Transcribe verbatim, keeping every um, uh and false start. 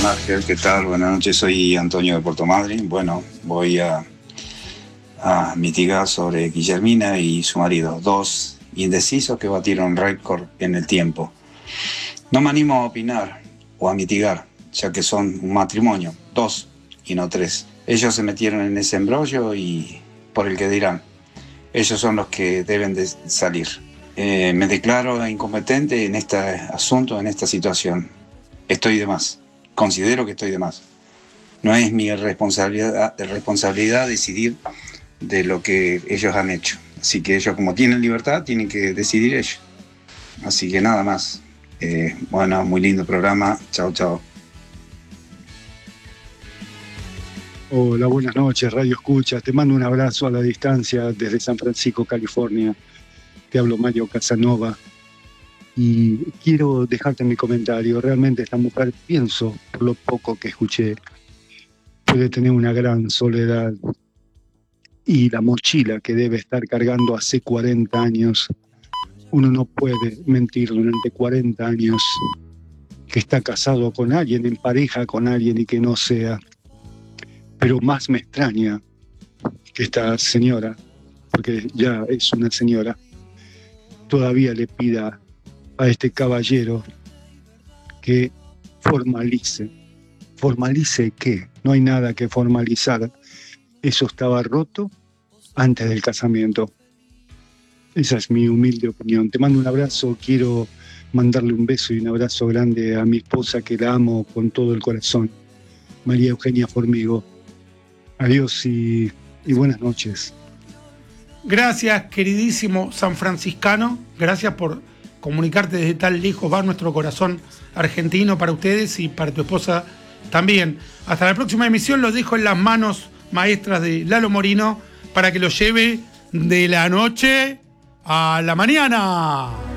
Ángel, ¿qué tal? Buenas noches, soy Antonio de Puerto Madryn. Bueno, voy a, a mitigar sobre Guillermina y su marido, dos indecisos que batieron récord en el tiempo. No me animo a opinar o a mitigar, ya que son un matrimonio, dos y no tres. Ellos se metieron en ese embrollo y por el que dirán. Ellos son los que deben de salir. Eh, me declaro incompetente en este asunto, en esta situación. Estoy de más. Considero que estoy de más. No es mi responsabilidad, responsabilidad decidir de lo que ellos han hecho. Así que ellos, como tienen libertad, tienen que decidir ellos. Así que nada más. Eh, bueno, muy lindo programa. Chao, chao. Hola, buenas noches, Radio Escucha. Te mando un abrazo a la distancia desde San Francisco, California. Te hablo Mario Casanova. Y quiero dejarte mi comentario. Realmente esta mujer, pienso, por lo poco que escuché, puede tener una gran soledad. Y la mochila que debe estar cargando hace cuarenta años, uno no puede mentir durante cuarenta años que está casado con alguien, en pareja con alguien y que no sea. Pero más me extraña que esta señora, porque ya es una señora, todavía le pida a este caballero que formalice. ¿Formalice qué? No hay nada que formalizar. Eso estaba roto antes del casamiento. Esa es mi humilde opinión. Te mando un abrazo. Quiero mandarle un beso y un abrazo grande a mi esposa, que la amo con todo el corazón, María Eugenia Formigo. Adiós y, y buenas noches. Gracias, queridísimo San Franciscano. Gracias por comunicarte desde tan lejos. Va nuestro corazón argentino para ustedes y para tu esposa también. Hasta la próxima emisión. Los dejo en las manos maestras de Lalo Morino para que lo lleve de la noche a la mañana.